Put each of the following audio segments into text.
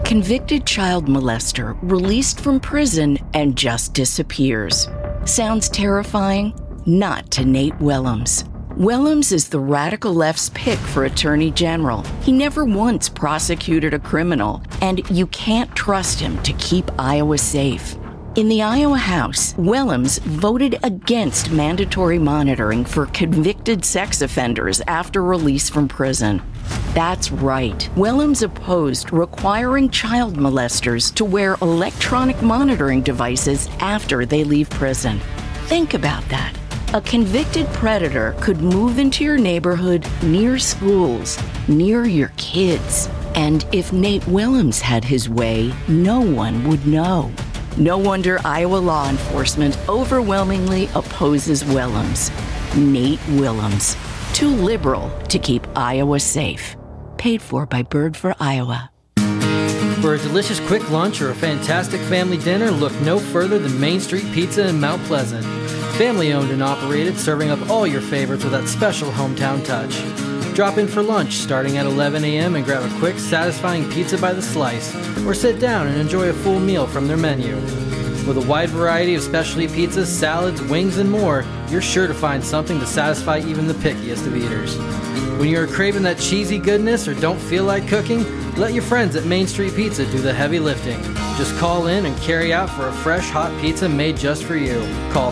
Convicted child molester released from prison and just disappears. Sounds terrifying? Not to Nate Willems. Willems is the radical left's pick for Attorney General. He never once prosecuted a criminal, and you can't trust him to keep Iowa safe. In the Iowa House, Willems voted against mandatory monitoring for convicted sex offenders after release from prison. That's right. Willems opposed requiring child molesters to wear electronic monitoring devices after they leave prison. Think about that. A convicted predator could move into your neighborhood, near schools, near your kids. And if Nate Willems had his way, no one would know. No wonder Iowa law enforcement overwhelmingly opposes Willems. Nate Willems. Too liberal to keep Iowa safe. Paid for by Bird for Iowa. For a delicious quick lunch or a fantastic family dinner, look no further than Main Street Pizza in Mount Pleasant. Family owned and operated, serving up all your favorites with that special hometown touch. Drop in for lunch starting at 11 a.m. and grab a quick, satisfying pizza by the slice, or sit down and enjoy a full meal from their menu. With a wide variety of specialty pizzas, salads, wings, and more, you're sure to find something to satisfy even the pickiest of eaters. When you're craving that cheesy goodness or don't feel like cooking, let your friends at Main Street Pizza do the heavy lifting. Just call in and carry out for a fresh, hot pizza made just for you. Call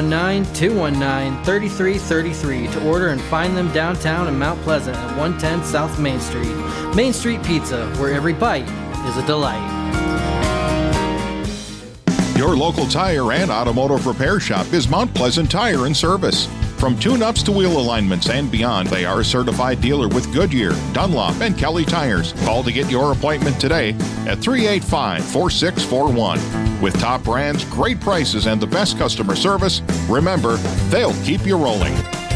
319-219-3333 to order and find them downtown in Mount Pleasant at 110 South Main Street. Main Street Pizza, where every bite is a delight. Your local tire and automotive repair shop is Mount Pleasant Tire and Service. From tune-ups to wheel alignments and beyond, they are a certified dealer with Goodyear, Dunlop, and Kelly tires. Call to get your appointment today at 385-4641. With top brands, great prices, and the best customer service, remember, they'll keep you rolling.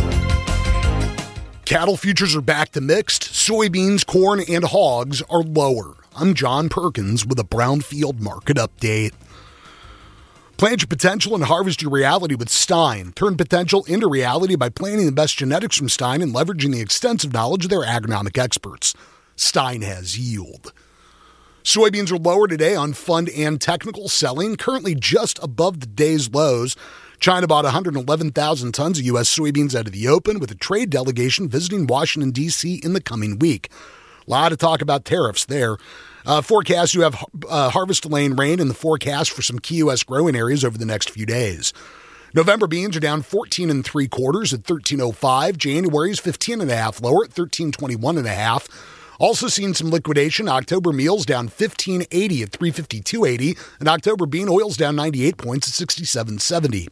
Cattle futures are back to mixed. Soybeans, corn, and hogs are lower. I'm John Perkins with a Brownfield Market Update. Plant your potential and harvest your reality with Stein. Turn potential into reality by planting the best genetics from Stein and leveraging the extensive knowledge of their agronomic experts. Stein has yield. Soybeans are lower today on fund and technical selling, currently just above the day's lows. China bought 111,000 tons of U.S. soybeans out of the open, with a trade delegation visiting Washington, D.C. in the coming week. A lot of talk about tariffs there. Forecast, you have harvest lane rain in the forecast for some key U.S. growing areas over the next few days. November beans are down 14 3/4 at 13.05. January's 15.5 lower at 13.21.5. Also seeing some liquidation. October meals down 15.80 at 352.80, and October bean oils down 98 points at 67.70.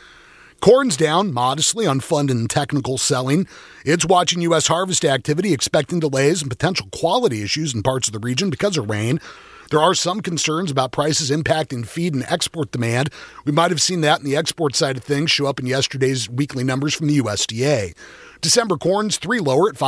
Corn's down modestly on fund and technical selling. It's watching U.S. harvest activity, expecting delays and potential quality issues in parts of the region because of rain. There are some concerns about prices impacting feed and export demand. We might have seen that in the export side of things show up in yesterday's weekly numbers from the USDA. December corn's 3 lower at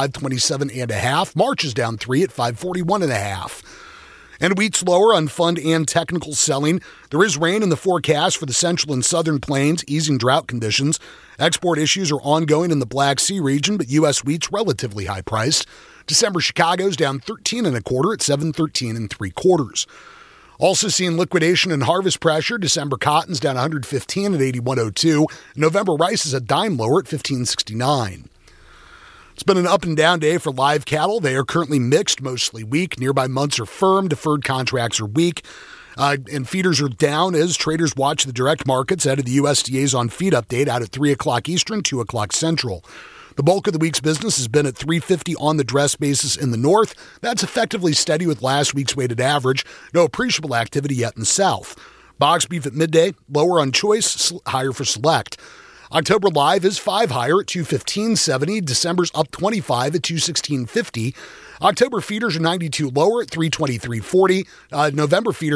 527.5. March is down 3 at 541.5. And wheat's lower on fund and technical selling. There is rain in the forecast for the central and southern plains, easing drought conditions. Export issues are ongoing in the Black Sea region, but U.S. wheat's relatively high priced. December Chicago's down 13.25 at 713 3/4. Also seeing liquidation and harvest pressure. December cotton's down 115 at 81.02. November rice is a dime lower at 15.69. It's been an up and down day for live cattle. They are currently mixed, mostly weak. Nearby months are firm. Deferred contracts are weak. And feeders are down as traders watch the direct markets out of the USDA's on feed update out at 3 o'clock Eastern, 2 o'clock Central. The bulk of the week's business has been at 350 on the dress basis in the north. That's effectively steady with last week's weighted average. No appreciable activity yet in the south. Box beef at midday, lower on choice, higher for select. October live is 5 higher at 215.70. December's up 25 at 216.50. October feeders are 92 lower at 323.40. November feeders